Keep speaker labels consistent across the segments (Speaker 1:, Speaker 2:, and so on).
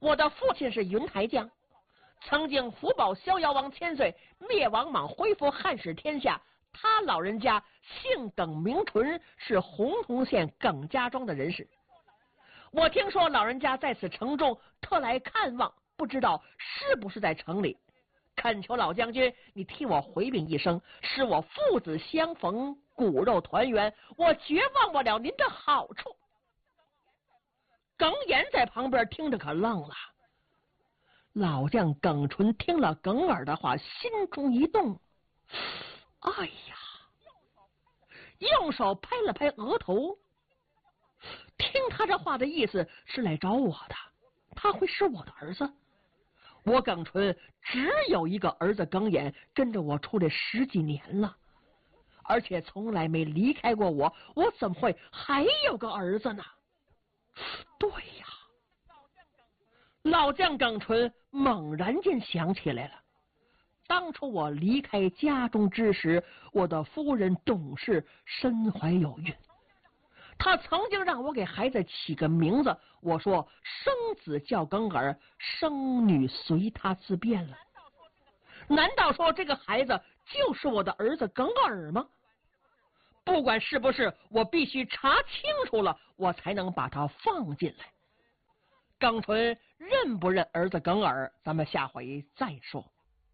Speaker 1: 我的父亲是云台将，曾经辅保逍遥王千岁灭王莽，恢复汉室天下。他老人家姓耿名纯，是洪洞县耿家庄的人士。我听说老人家在此城中，特来看望，不知道是不是在城里。恳求老将军，你替我回禀一声，使我父子相逢，骨肉团圆，我绝忘不了您的好处。耿眼在旁边听着可愣了。老将耿纯听了耿耳的话，心中一动，哎呀，用手拍了拍额头，听他这话的意思是来找我的，他会是我的儿子？我耿纯只有一个儿子耿眼，跟着我出来10几年了，而且从来没离开过我，我怎么会还有个儿子呢？对呀，老将耿纯猛然间想起来了，当初我离开家中之时，我的夫人董氏身怀有孕，她曾经让我给孩子起个名字，我说生子叫耿耳，生女随他自便了。难道说这个孩子就是我的儿子耿耳吗？不管是不是，我必须查清楚了，我才能把他放进来。耿纯认不认儿子耿耳，咱们下回再说。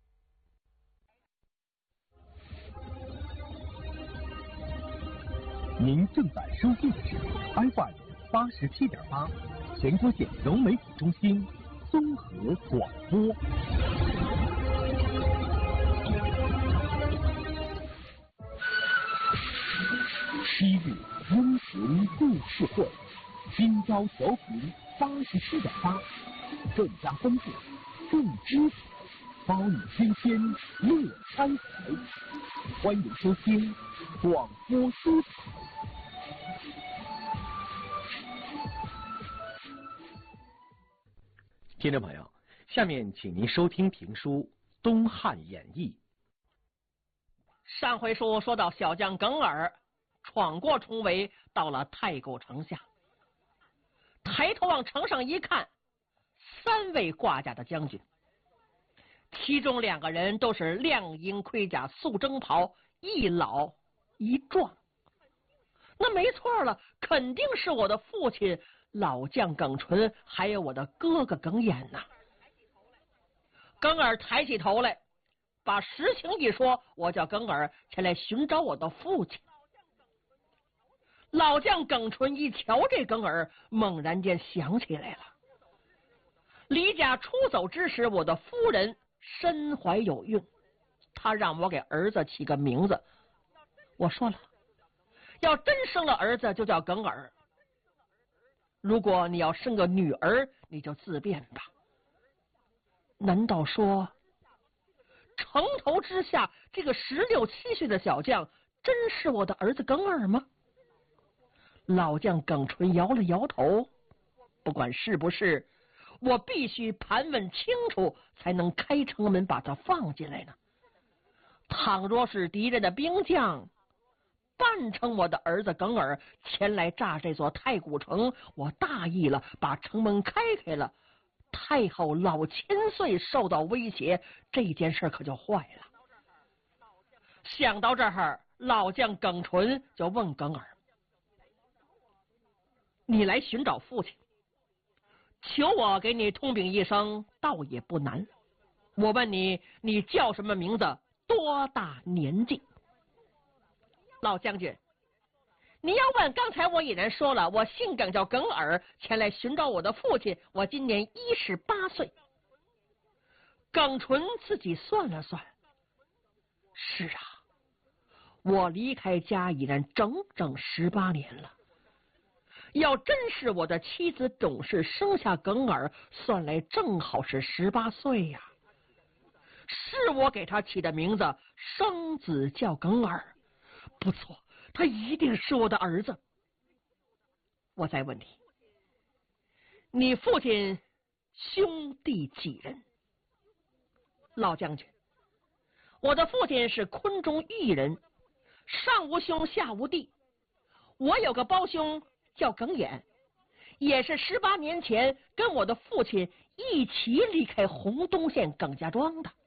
Speaker 2: 您正在收听的是 FM 87.8全国县融媒体中心综合广播。7日英雄故事会，今朝调频87.8，更加丰富，更精彩，包你新鲜乐开怀。欢迎收听广播书台。听众朋友，下面请您收听评书《东汉演义》。
Speaker 1: 上回书说到小将耿耳闯过重围，到了太谷城下，抬头往城上一看，3位挂甲的将军，其中2个人都是亮缨盔甲、素征袍，一老一壮。那没错了，肯定是我的父亲老将耿纯，还有我的哥哥耿眼呐。耿耳抬起头来，把实情一说，我叫耿耳前来寻找我的父亲。老将耿纯一瞧这耿耳，猛然间想起来了，离家出走之时，我的夫人身怀有孕，他让我给儿子起个名字。我说了，要真生了儿子就叫耿耳，如果你要生个女儿，你就自便吧。难道说城头之下这个16、17岁的小将真是我的儿子耿耳吗？老将耿纯摇了摇头，不管是不是，我必须盘问清楚，才能开城门把他放进来呢。倘若是敌人的兵将扮成我的儿子耿耳前来炸这座太谷城，我大意了，把城门开了，太后老千岁受到威胁，这件事可就坏了。想到这儿，老将耿纯就问耿耳，你来寻找父亲，求我给你通禀一声，倒也不难。我问你，你叫什么名字，多大年纪？老将军，你要问，刚才我已然说了，我姓耿，叫耿耳，前来寻找我的父亲，我今年18岁。耿纯自己算了算，是啊，我离开家已然整整18年了。要真是我的妻子董氏生下耿耳，算来正好是18岁呀。是我给他起的名字，生子叫耿耳，不错，他一定是我的儿子。我再问你，你父亲兄弟几人？老将军，我的父亲是昆中峪人，上无兄下无弟，我有个胞兄叫耿眼，也是18年前跟我的父亲一起离开洪洞县耿家庄的。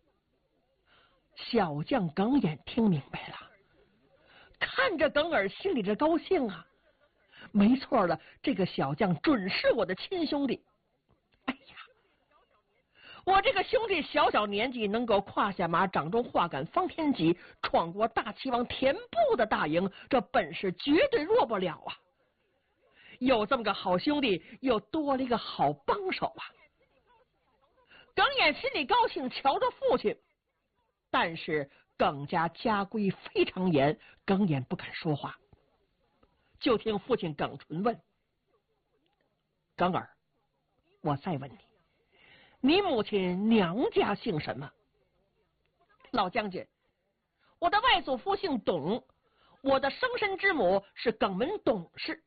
Speaker 1: 小将耿眼听明白了，看着耿儿心里这高兴啊，没错了，这个小将准是我的亲兄弟。哎呀，我这个兄弟小小年纪能够胯下马，掌中画杆方天戟，闯过大齐王田部的大营，这本事绝对弱不了啊！有这么个好兄弟，又多了一个好帮手啊！耿眼心里高兴，瞧着父亲，但是耿家家规非常严，耿眼不敢说话。就听父亲耿纯问：“耿儿，我再问你，你母亲娘家姓什么？”“老将军，我的外祖父姓董，我的生身之母是耿门董氏。”“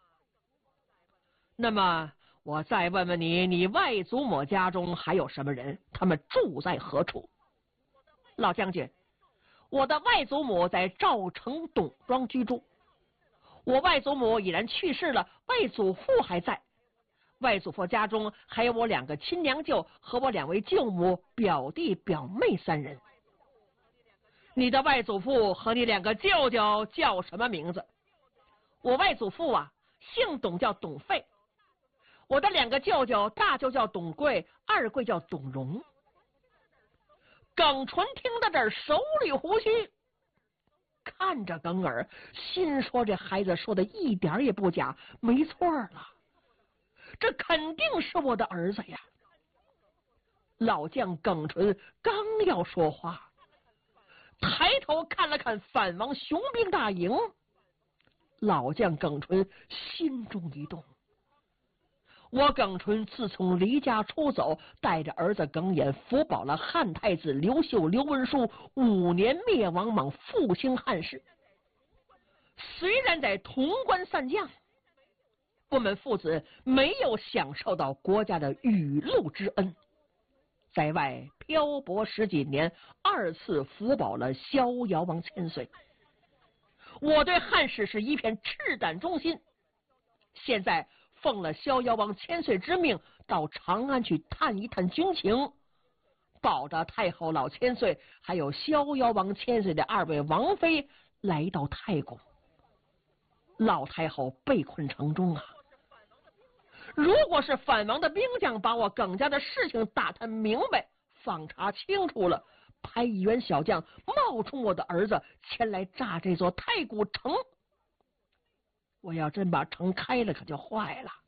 Speaker 1: 那么我再问问你，你外祖母家中还有什么人？他们住在何处？”“老将军，我的外祖母在赵城董庄居住。我外祖母已然去世了，外祖父还在。外祖父家中还有我2个亲娘舅和我2位舅母、表弟表妹3人。你的外祖父和你2个舅舅叫什么名字？”“我外祖父啊，姓董，叫董费。我的2个舅舅，大舅叫董贵，二贵叫董荣。”耿纯听到这儿，手捋胡须，看着耿儿，心说这孩子说的一点也不假，没错了，这肯定是我的儿子呀。老将耿纯刚要说话，抬头看了看反王雄兵大营，老将耿纯心中一动。我耿纯自从离家出走，带着儿子耿眼辅保了汉太子刘秀、刘文书5年灭王莽，复兴汉室。虽然在潼关散将，我们父子没有享受到国家的雨露之恩，在外漂泊10几年，2次辅保了逍遥王千岁。我对汉室是一片赤胆忠心，现在奉了逍遥王千岁之命，到长安去探一探军情，保着太后老千岁还有逍遥王千岁的2位王妃来到太宫。老太后被困城中啊，如果是反王的兵将把我耿家的事情打探明白，访查清楚了，派1员小将冒充我的儿子前来炸这座太古城，我要真把城开了，可就坏了。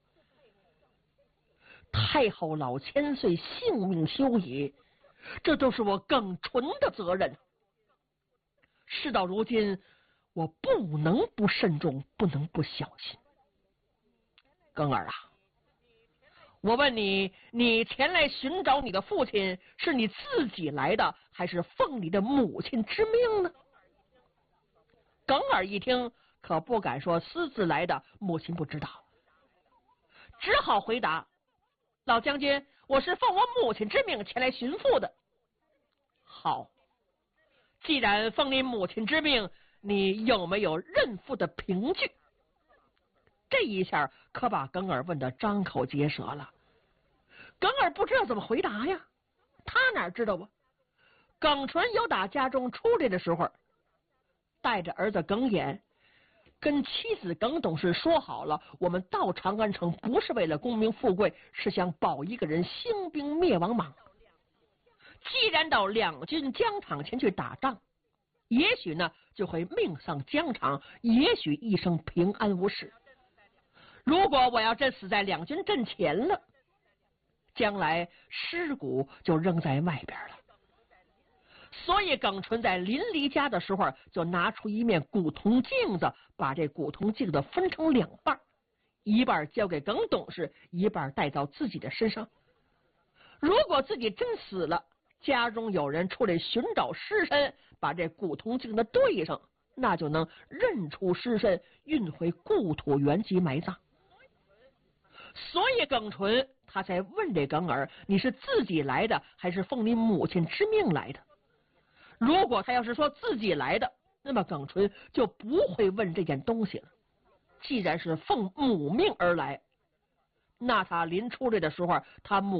Speaker 1: 太后老千岁性命休矣，这都是我耿纯的责任。事到如今，我不能不慎重，不能不小心。耿儿啊，我问你，你前来寻找你的父亲，是你自己来的，还是奉你的母亲之命呢？耿儿一听，可不敢说私自来的，母亲不知道，只好回答：“老将军，我是奉我母亲之命前来寻父的。”“好，既然奉你母亲之命，你有没有认父的凭据？”这一下可把耿儿问得张口结舌了。耿儿不知道怎么回答呀，他哪知道啊？耿纯由打家中出来的时候，带着儿子耿眼，跟妻子耿董事说好了，我们到长安城不是为了功名富贵，是想保一个人兴兵灭王莽。既然到两军疆场前去打仗，也许呢就会命丧疆场，也许一生平安无事。如果我要真死在两军阵前了，将来尸骨就扔在外边了。所以耿纯在临离家的时候，就拿出一面古铜镜子，把这古铜镜子分成2半，一半交给耿董事，一半带到自己的身上。如果自己真死了，家中有人出来寻找尸身，把这古铜镜子对上，那就能认出尸身，运回故土原籍埋葬。所以耿纯他才问这耿儿，你是自己来的，还是奉你母亲之命来的？如果他要是说自己来的，那么耿纯就不会问这件东西了。既然是奉母命而来，那他临出来的时候，他母